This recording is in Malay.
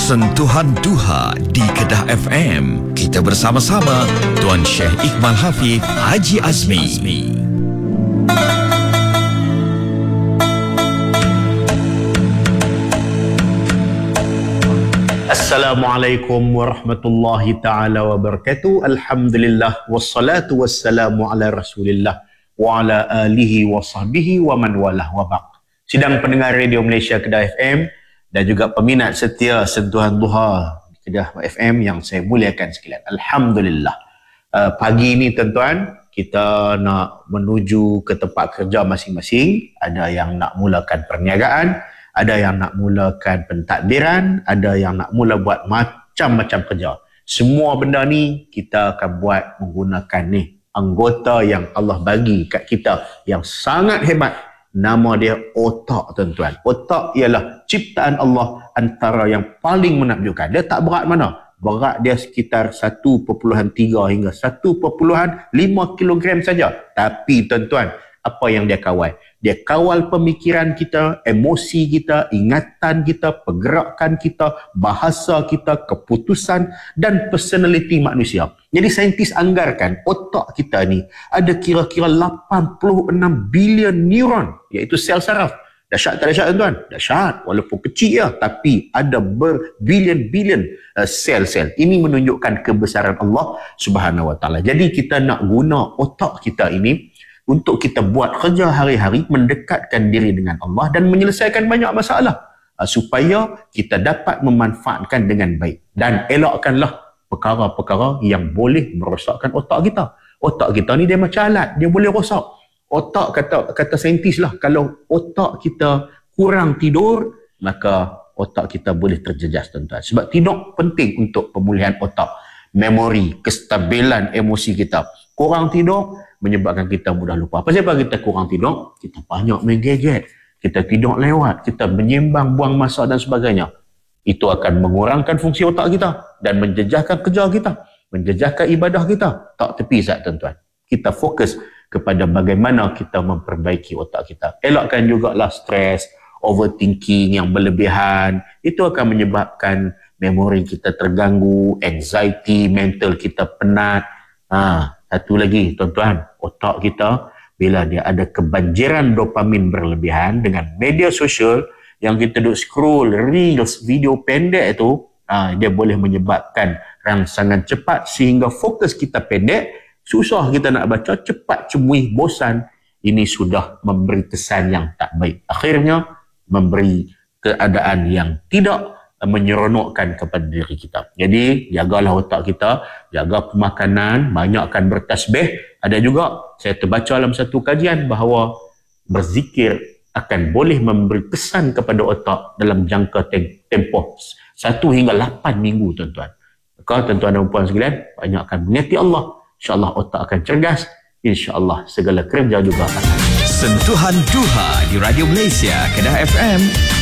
Sentuhan Duha di Kedah FM. Kita bersama-sama Tuan Syekh Iqbal Hafiz Haji Azmi. Assalamualaikum warahmatullahi ta'ala wabarakatuh. Alhamdulillah wassalatu wassalamu ala Rasulillah wa ala alihi wa sahbihi wa man walah wa ba'd. Sidang pendengar Radio Malaysia Kedah FM dan juga peminat setia Sentuhan Duha Kedah FM yang saya muliakan sekalian. Alhamdulillah. Pagi ini tuan-tuan, kita nak menuju ke tempat kerja masing-masing. Ada yang nak mulakan perniagaan, ada yang nak mulakan pentadbiran, ada yang nak mula buat macam-macam kerja. Semua benda ni kita akan buat menggunakan anggota yang Allah bagi kat kita yang sangat hebat. Nama dia otak, tuan-tuan. Otak ialah ciptaan Allah antara yang paling menakjubkan. Dia tak berat mana. Berat dia sekitar 1.3 hingga 1.5 kilogram saja. Tapi tuan-tuan, apa yang dia kawal? Dia kawal pemikiran kita, emosi kita, ingatan kita, pergerakan kita, bahasa kita, keputusan dan personality manusia. Jadi saintis anggarkan otak kita ni ada kira-kira 86 bilion neuron, iaitu sel saraf. Dahsyat tak dahsyat tuan-tuan? Dahsyat, walaupun kecil ya, tapi ada berbilion-bilion sel-sel. Ini menunjukkan kebesaran Allah Subhanahu Wa Taala. Jadi kita nak guna otak kita ini untuk kita buat kerja hari-hari, mendekatkan diri dengan Allah dan menyelesaikan banyak masalah supaya kita dapat memanfaatkan dengan baik dan elakkanlah perkara-perkara yang boleh merosakkan otak kita. Otak kita ni dia macam alat, dia boleh rosak. Otak, kata saintis lah, kalau otak kita kurang tidur, maka otak kita boleh terjejas, tuan-tuan. Sebab tidur penting untuk pemulihan otak, memori, kestabilan emosi kita. Kurang tidur menyebabkan kita mudah lupa. Apa sebab kita kurang tidur? Kita banyak main gadget, kita tidur lewat, kita menyimbang, buang masa dan sebagainya. Itu akan mengurangkan fungsi otak kita dan menjejaskan kerja kita, menjejaskan ibadah kita. Tak tepi sat, tuan-tuan. Kita fokus kepada bagaimana kita memperbaiki otak kita. Elakkan jugalah stres, overthinking yang berlebihan. Itu akan menyebabkan memori kita terganggu, anxiety, mental kita penat. Satu lagi tuan-tuan, otak kita bila dia ada kebanjiran dopamin berlebihan dengan media sosial yang kita duk scroll reels, video pendek itu, dia boleh menyebabkan rangsangan cepat sehingga fokus kita pendek. Susah kita nak baca, cepat cemuih, bosan. Ini sudah memberi kesan yang tak baik. Akhirnya memberi keadaan yang tidak menyeronokkan kepada diri kita. Jadi jagalah otak kita, jaga pemakanan, banyakkan bertasbih. Ada juga saya terbaca dalam satu kajian bahawa berzikir akan boleh memberi kesan kepada otak dalam jangka tempoh 1 hingga 8 minggu, tuan-tuan. Maka tuan-tuan dan puan sekalian, banyakkan mengingati Allah. InsyaAllah otak akan cergas. InsyaAllah segala kerja juga akan. Sentuhan Duha di Radio Malaysia Kedah FM.